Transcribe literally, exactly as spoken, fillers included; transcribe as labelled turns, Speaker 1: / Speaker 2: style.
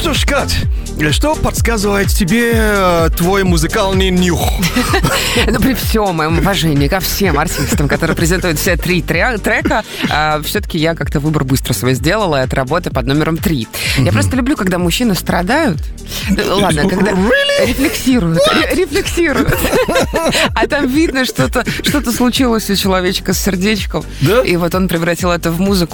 Speaker 1: что ж, Кать, что подсказывает тебе твой музыкальный нюх?
Speaker 2: Ну, при всем моем уважении ко всем артистам, которые презентуют все три трека, все-таки я как-то выбор быстро свой сделала, от работы под номером три. Я просто люблю, когда мужчины страдают. Ладно, когда рефлексируют. Рефлексируют. А там видно, что-то что-то случилось у человечка с сердечком. И вот он превратил это в музыку.